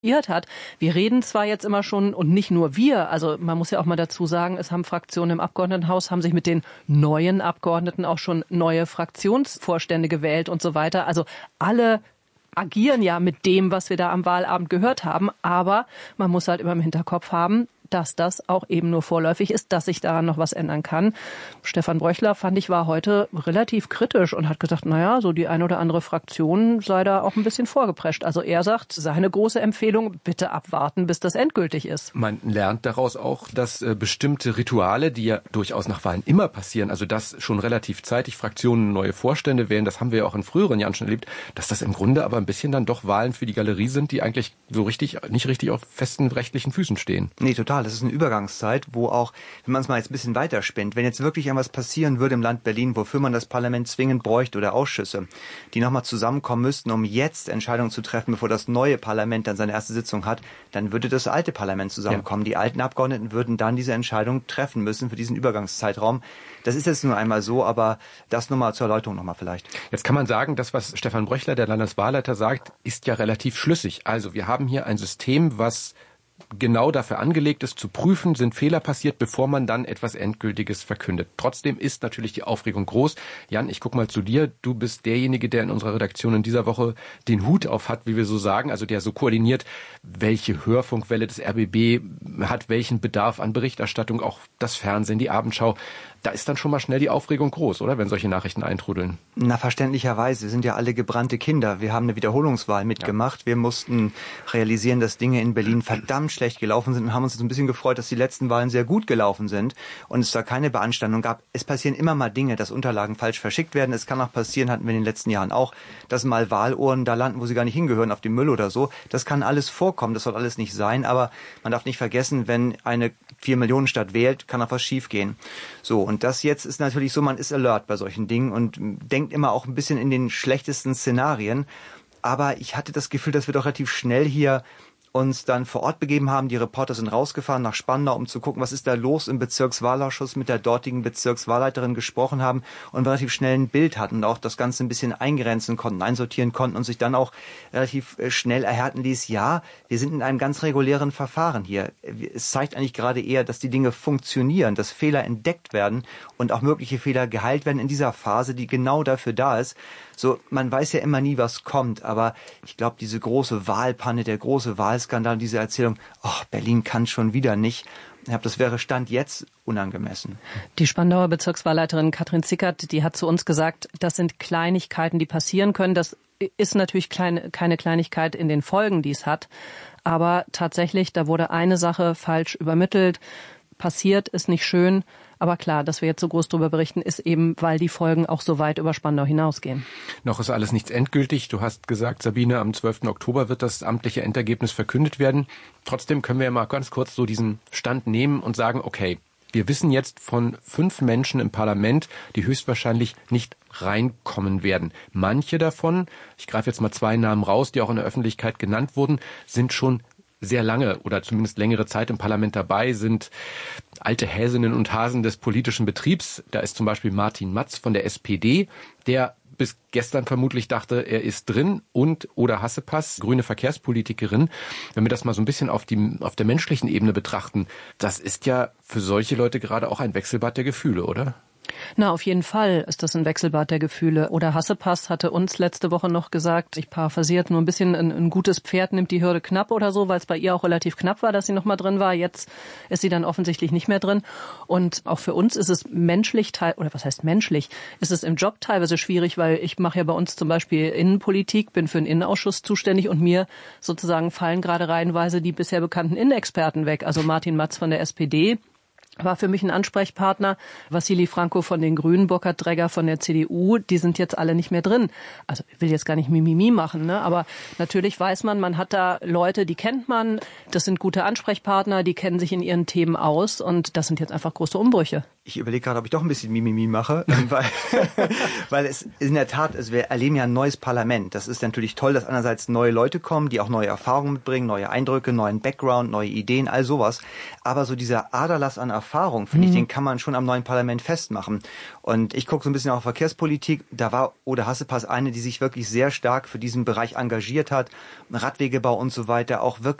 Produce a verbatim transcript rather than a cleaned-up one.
hat. Wir reden zwar jetzt immer schon, und nicht nur wir, also man muss ja auch mal dazu sagen, es haben Fraktionen im Abgeordnetenhaus, haben sich mit den neuen Abgeordneten auch schon neue Fraktionsvorstände gewählt und so weiter. Also alle agieren ja mit dem, was wir da am Wahlabend gehört haben, aber man muss halt immer im Hinterkopf haben, dass das auch eben nur vorläufig ist, dass sich daran noch was ändern kann. Stefan Bröchler, fand ich, war heute relativ kritisch und hat gesagt, naja, so die eine oder andere Fraktion sei da auch ein bisschen vorgeprescht. Also er sagt, seine große Empfehlung, bitte abwarten, bis das endgültig ist. Man lernt daraus auch, dass äh, bestimmte Rituale, die ja durchaus nach Wahlen immer passieren, also dass schon relativ zeitig Fraktionen neue Vorstände wählen, das haben wir ja auch in früheren Jahren schon erlebt, dass das im Grunde aber ein bisschen dann doch Wahlen für die Galerie sind, die eigentlich so richtig, nicht richtig auf festen rechtlichen Füßen stehen. Nee, total. Das ist eine Übergangszeit, wo auch, wenn man es mal jetzt ein bisschen weiterspinnt, wenn jetzt wirklich etwas passieren würde im Land Berlin, wofür man das Parlament zwingend bräuchte oder Ausschüsse, die nochmal zusammenkommen müssten, um jetzt Entscheidungen zu treffen, bevor das neue Parlament dann seine erste Sitzung hat, dann würde das alte Parlament zusammenkommen. Ja. Die alten Abgeordneten würden dann diese Entscheidung treffen müssen für diesen Übergangszeitraum. Das ist jetzt nur einmal so, aber das nochmal zur Erläuterung nochmal vielleicht. Jetzt kann man sagen, das, was Stefan Bröchler, der Landeswahlleiter, sagt, ist ja relativ schlüssig. Also wir haben hier ein System, was genau dafür angelegt ist, zu prüfen, sind Fehler passiert, bevor man dann etwas Endgültiges verkündet. Trotzdem ist natürlich die Aufregung groß. Jan, ich guck mal zu dir. Du bist derjenige, der in unserer Redaktion in dieser Woche den Hut auf hat, wie wir so sagen, also der so koordiniert, welche Hörfunkwelle des R B B hat, welchen Bedarf an Berichterstattung, auch das Fernsehen, die Abendschau. Da ist dann schon mal schnell die Aufregung groß, oder, wenn solche Nachrichten eintrudeln? Na, verständlicherweise. Wir sind ja alle gebrannte Kinder. Wir haben eine Wiederholungswahl mitgemacht. Ja. Wir mussten realisieren, dass Dinge in Berlin verdammt schlecht gelaufen sind und haben uns jetzt ein bisschen gefreut, dass die letzten Wahlen sehr gut gelaufen sind und es da keine Beanstandung gab. Es passieren immer mal Dinge, dass Unterlagen falsch verschickt werden. Es kann auch passieren, hatten wir in den letzten Jahren auch, dass mal Wahlurnen da landen, wo sie gar nicht hingehören, auf dem Müll oder so. Das kann alles vorkommen. Das soll alles nicht sein. Aber man darf nicht vergessen, wenn eine vier Millionen Stadt wählt, kann auch was schiefgehen. So. Und das jetzt ist natürlich so, man ist alert bei solchen Dingen und denkt immer auch ein bisschen in den schlechtesten Szenarien. Aber ich hatte das Gefühl, dass wir doch relativ schnell hier uns dann vor Ort begeben haben. Die Reporter sind rausgefahren nach Spandau, um zu gucken, was ist da los im Bezirkswahlausschuss, mit der dortigen Bezirkswahlleiterin gesprochen haben und relativ schnell ein Bild hatten und auch das Ganze ein bisschen eingrenzen konnten, einsortieren konnten und sich dann auch relativ schnell erhärten ließ, ja, wir sind in einem ganz regulären Verfahren hier. Es zeigt eigentlich gerade eher, dass die Dinge funktionieren, dass Fehler entdeckt werden und auch mögliche Fehler geheilt werden in dieser Phase, die genau dafür da ist. So, man weiß ja immer nie, was kommt, aber ich glaube, diese große Wahlpanne, der große Wahlskandal, diese Erzählung, oh, Berlin kann schon wieder nicht, ich glaube, das wäre Stand jetzt unangemessen. Die Spandauer Bezirkswahlleiterin Katrin Zickert, die hat zu uns gesagt, das sind Kleinigkeiten, die passieren können. Das ist natürlich kleine, keine Kleinigkeit in den Folgen, die es hat, aber tatsächlich, da wurde eine Sache falsch übermittelt. Passiert, ist nicht schön. Aber klar, dass wir jetzt so groß darüber berichten, ist eben, weil die Folgen auch so weit über Spandau hinausgehen. Noch ist alles nichts endgültig. Du hast gesagt, Sabine, am zwölften Oktober wird das amtliche Endergebnis verkündet werden. Trotzdem können wir ja mal ganz kurz so diesen Stand nehmen und sagen, okay, wir wissen jetzt von fünf Menschen im Parlament, die höchstwahrscheinlich nicht reinkommen werden. Manche davon, ich greife jetzt mal zwei Namen raus, die auch in der Öffentlichkeit genannt wurden, sind schon sehr lange oder zumindest längere Zeit im Parlament dabei, sind alte Häsinnen und Hasen des politischen Betriebs. Da ist zum Beispiel Martin Matz von der S P D, der bis gestern vermutlich dachte, er ist drin, und Oda Hassepass, grüne Verkehrspolitikerin. Wenn wir das mal so ein bisschen auf die, auf der menschlichen Ebene betrachten, das ist ja für solche Leute gerade auch ein Wechselbad der Gefühle, oder? Na, auf jeden Fall ist das ein Wechselbad der Gefühle. Oder Hassepass hatte uns letzte Woche noch gesagt, ich paraphrasiert, nur ein bisschen, ein, ein gutes Pferd nimmt die Hürde knapp oder so, weil es bei ihr auch relativ knapp war, dass sie noch mal drin war. Jetzt ist sie dann offensichtlich nicht mehr drin. Und auch für uns ist es menschlich, oder was heißt menschlich, ist es im Job teilweise schwierig, weil ich mache ja bei uns zum Beispiel Innenpolitik, bin für den Innenausschuss zuständig und mir sozusagen fallen gerade reihenweise die bisher bekannten Innenexperten weg. Also Martin Matz von der S P D war für mich ein Ansprechpartner. Wassili Franco von den Grünen, Burkhard Dregger von der C D U, die sind jetzt alle nicht mehr drin. Also ich will jetzt gar nicht Mimimi machen, ne? Aber natürlich weiß man, man hat da Leute, die kennt man, das sind gute Ansprechpartner, die kennen sich in ihren Themen aus und das sind jetzt einfach große Umbrüche. Ich überlege gerade, ob ich doch ein bisschen Mimimi mache, weil, weil es in der Tat, also wir erleben ja ein neues Parlament. Das ist natürlich toll, dass einerseits neue Leute kommen, die auch neue Erfahrungen mitbringen, neue Eindrücke, neuen Background, neue Ideen, all sowas. Aber so dieser Aderlass an Erfahrung, Erfahrung, finde Mhm. ich, den kann man schon am neuen Parlament festmachen. Und ich gucke so ein bisschen auf Verkehrspolitik. Da war Ode Hassepass eine, die sich wirklich sehr stark für diesen Bereich engagiert hat. Radwegebau und so weiter, auch wirklich